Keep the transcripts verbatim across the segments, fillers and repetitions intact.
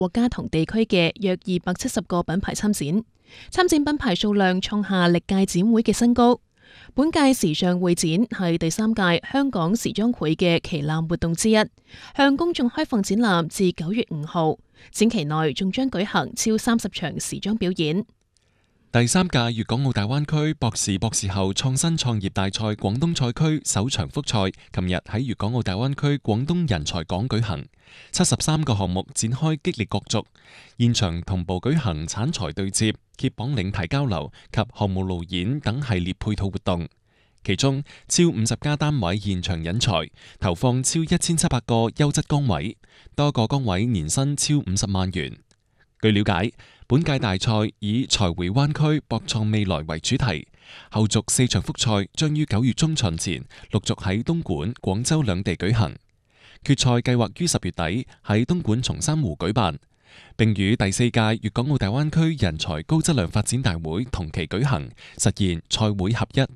國家同地區嘅約二百七十個品牌參展，參展品牌數量創下歷屆展會嘅新高。本屆時尚會展係第三屆香港時裝會嘅旗艦活動之一，向公眾開放展覽至九月五號。展期內仲將舉行超三十場時裝表演。 第三屆粵港澳大灣區博士博士後創新創業大賽廣東賽區首場複賽，琴日喺粵港澳大灣區廣東人才港舉行，七十三個項目展開激烈角逐，現場同步舉行產才對接、揭榜領提交流及項目路演等系列配套活動。其中超五十家單位現場引才，投放超一千七百個優質崗位，多個崗位年薪超五十萬元。據了解，本屆大賽以才匯灣區博創未來為主題，後續四場複賽將於九月中旬前陸續喺東莞、廣州兩地舉行。決賽計劃於十月底喺東莞松山湖舉辦，並與第四屆粵港澳大灣區人才高質量發展大會同期舉行，實現賽會合一。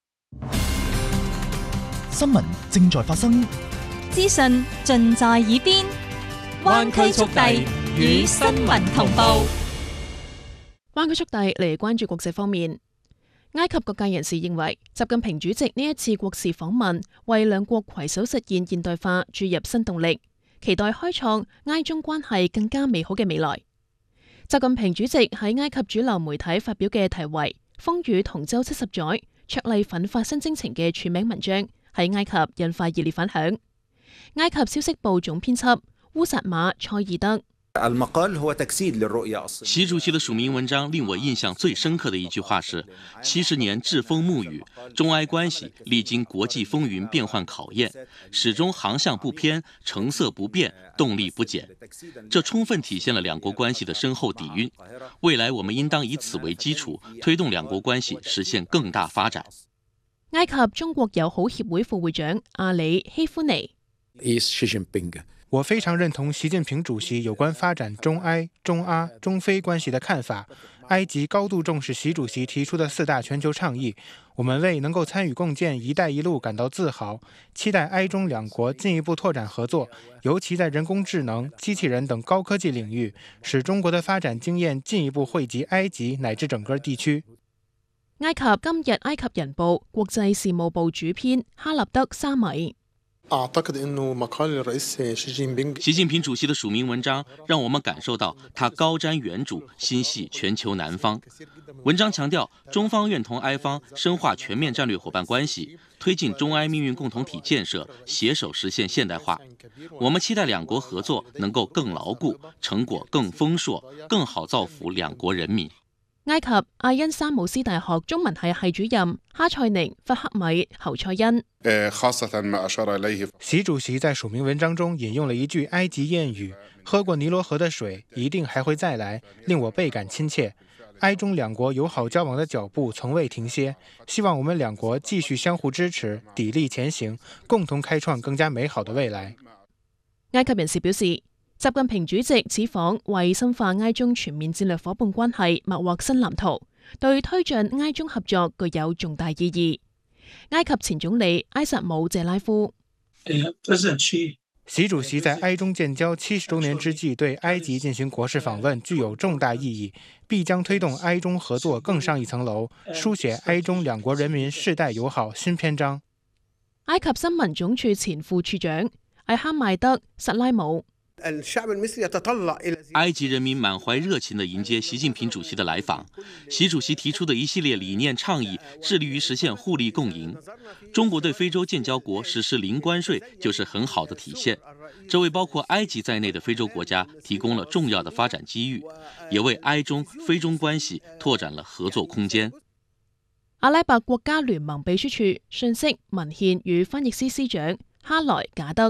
新聞正在發生， 資訊盡在耳邊，灣區速遞與新聞同步。 灣區速遞嚟關注國際方面，埃及各界人士認為，習近平主席呢一次國事訪問，為兩國攜手實現現代化注入新動力，期待開創埃中關係更加美好嘅未來。習近平主席喺埃及主流媒體發表嘅題為《風雨同舟七十載：卓麗奮發新征程》嘅署名文章，喺埃及引發熱烈反響。埃及消息部總編輯烏薩馬塞爾德。 習主席的署名文章令我印象最深刻的一句話是：七十年櫛風沐雨，中埃關係歷經國際風雲變幻考驗，始終航向不偏，成色不變，動力不減。這充分體現了兩國關係的深厚底蘊。未來我們應當以此為基礎，推動兩國關係實現更大發展。 埃及中國友好協會副會長阿里希夫尼。 我非常認同習近平主席有關發展中埃、中阿、中非關係的看法。埃及高度重視習主席提出的四大全球倡議，我們為能夠參與共建“一帶一路”感到自豪，期待埃中兩國進一步拓展合作，尤其在人工智能、機器人等高科技領域，使中國的發展經驗進一步惠及埃及乃至整個地區。 埃及今日埃及人報國際事務部主編哈立德沙米。 習近平主席的署名文章讓我們感受到他高瞻遠矚，心繫全球南方。文章強調，中方願同埃方深化全面戰略夥伴關係，推進中埃命運共同體建設，攜手實現現代化。我們期待兩國合作能夠更牢固，成果更豐碩，更好造福兩國人民。 埃及阿恩沙姆斯大學中文系系主任哈塞寧法克米侯賽恩。 習主席在署名文章中引用了一句埃及諺語：喝過尼羅河的水，一定還會再來，令我倍感親切。埃中兩國友好交往的腳步從未停歇，希望我們兩國繼續相互支持，砥礪前行，共同開創更加美好的未來。 埃及人士表示，習近平主席此訪為深化埃中全面戰略夥伴關係擘劃新藍圖，對推進埃中合作具有重大意義。埃及前總理埃薩姆謝拉夫。 習主席在埃中建交七十周年之際對埃及進行國事訪問，具有重大意義，必將推動埃中合作更上一層樓，書寫埃中兩國人民世代友好新篇章。 埃及新聞總署前副處長艾哈邁德薩拉姆。 埃及人民滿懷熱情地迎接習近平主席的來訪。習主席提出的一系列理念倡議，致力於實現互利共贏。中國對非洲建交國實施零關稅，就是很好的體現。這為包括埃及在內的非洲國家提供了重要的發展機遇，也為埃中、非中關係拓展了合作空間。 阿拉伯國家聯盟秘書處信息文獻與翻譯司司長哈萊賈德。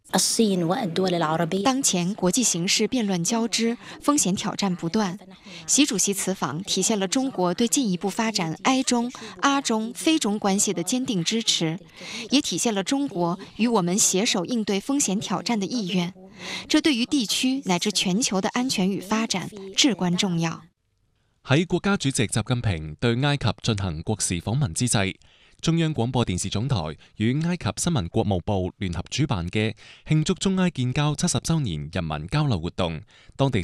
當前國際形勢變亂交織，風險挑戰不斷。習主席此訪體現了中國對進一步發展埃中、阿中、非中關係的堅定支持，也體現了中國與我們攜手應對風險挑戰的意願。這對於地區乃至全球的安全與發展至關重要。 喺國家主席習近平對埃及進行國事訪問之際，中央廣播電視總台與埃及新聞國務部聯合主辦嘅慶祝中埃建交七十週年人民交流活動，當地